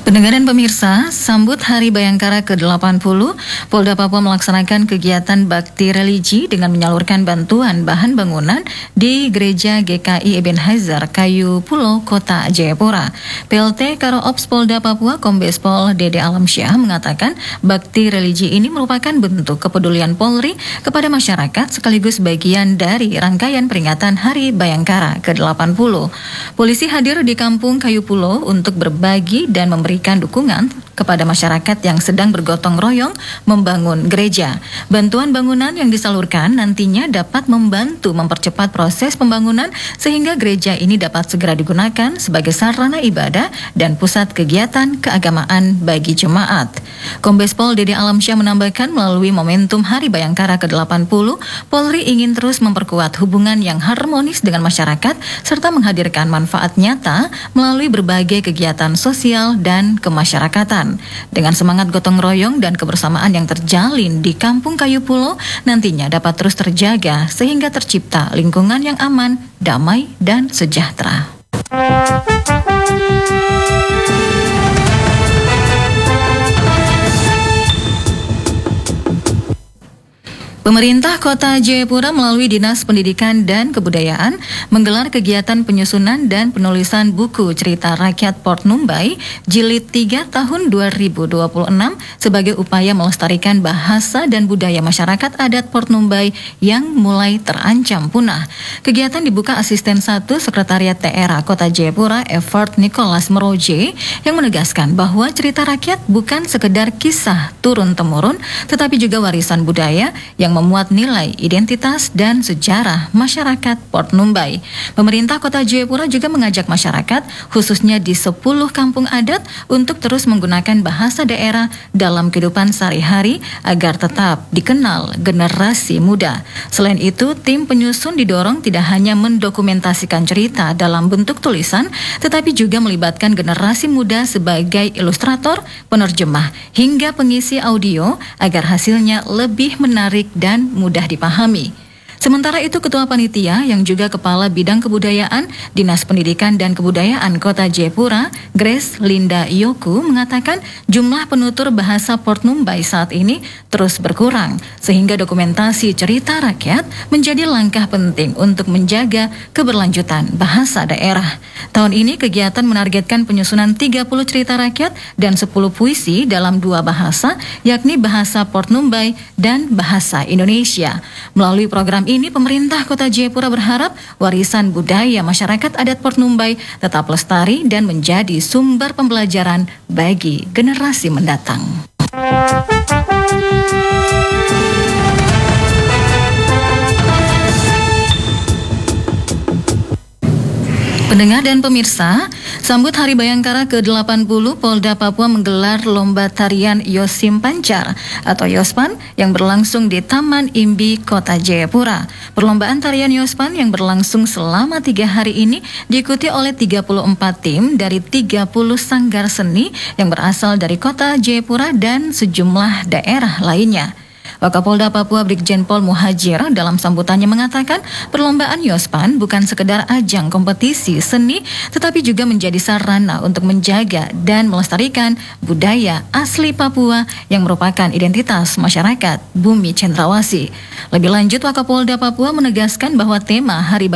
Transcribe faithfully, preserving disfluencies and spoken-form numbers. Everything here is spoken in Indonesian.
Pendengar dan pemirsa, sambut Hari Bayangkara ke delapan puluh, Polda Papua melaksanakan kegiatan bakti religi dengan menyalurkan bantuan bahan bangunan di Gereja G K I Ebenezer Kayu Pulau, Kota Jayapura. P L T Karo Ops Polda Papua Kombes Pol Dede Alamsyah mengatakan bakti religi ini merupakan bentuk kepedulian Polri kepada masyarakat sekaligus bagian dari rangkaian peringatan Hari Bayangkara ke delapan puluh. Polisi hadir di Kampung Kayu Pulau untuk berbagi dan memberi memberikan dukungan kepada masyarakat yang sedang bergotong royong membangun gereja. Bantuan bangunan yang disalurkan nantinya dapat membantu mempercepat proses pembangunan sehingga gereja ini dapat segera digunakan sebagai sarana ibadah dan pusat kegiatan keagamaan bagi jemaat. Kombes Pol Dede Alamsyah menambahkan melalui momentum Hari Bayangkara ke delapan puluh, Polri ingin terus memperkuat hubungan yang harmonis dengan masyarakat serta menghadirkan manfaat nyata melalui berbagai kegiatan sosial dan kemasyarakatan. Dengan semangat gotong royong dan kebersamaan yang terjalin di Kampung Kayu Pulau nantinya dapat terus terjaga sehingga tercipta lingkungan yang aman, damai, dan sejahtera. Pemerintah Kota Jayapura melalui Dinas Pendidikan dan Kebudayaan menggelar kegiatan penyusunan dan penulisan buku cerita rakyat Port Numbai Jilid tiga tahun dua ribu dua puluh enam sebagai upaya melestarikan bahasa dan budaya masyarakat adat Port Numbai yang mulai terancam punah. Kegiatan dibuka Asisten satu Sekretariat T R A Kota Jayapura Effort Nicholas Meroje yang menegaskan bahwa cerita rakyat bukan sekedar kisah turun-temurun tetapi juga warisan budaya yang memuat nilai identitas dan sejarah masyarakat Port Numbai. Pemerintah Kota Jayapura juga mengajak masyarakat, khususnya di sepuluh kampung adat, untuk terus menggunakan bahasa daerah dalam kehidupan sehari-hari agar tetap dikenal generasi muda. Selain itu, tim penyusun didorong tidak hanya mendokumentasikan cerita dalam bentuk tulisan, tetapi juga melibatkan generasi muda sebagai ilustrator, penerjemah, hingga pengisi audio agar hasilnya lebih menarik dan mudah dipahami. Sementara itu, Ketua Panitia yang juga Kepala Bidang Kebudayaan Dinas Pendidikan dan Kebudayaan Kota Jayapura, Grace Linda Yoku, mengatakan jumlah penutur bahasa Port Numbai saat ini terus berkurang, sehingga dokumentasi cerita rakyat menjadi langkah penting untuk menjaga keberlanjutan bahasa daerah. Tahun ini kegiatan menargetkan penyusunan tiga puluh cerita rakyat dan sepuluh puisi dalam dua bahasa, yakni bahasa Port Numbai dan bahasa Indonesia. Melalui program ini, pemerintah Kota Jayapura berharap warisan budaya masyarakat adat Port Numbai tetap lestari dan menjadi sumber pembelajaran bagi generasi mendatang. Pendengar dan pemirsa, sambut Hari Bayangkara ke delapan puluh, Polda Papua menggelar Lomba Tarian Yosim Pancar atau Yospan yang berlangsung di Taman Imbi, Kota Jayapura. Perlombaan tarian Yospan yang berlangsung selama tiga hari ini diikuti oleh tiga puluh empat tim dari tiga puluh sanggar seni yang berasal dari Kota Jayapura dan sejumlah daerah lainnya. Wakapolda Papua Brigjen Pol Muhajir dalam sambutannya mengatakan perlombaan Yospan bukan sekedar ajang kompetisi seni tetapi juga menjadi sarana untuk menjaga dan melestarikan budaya asli Papua yang merupakan identitas masyarakat Bumi Cendrawasih. Lebih lanjut, Wakapolda Papua menegaskan bahwa tema Hari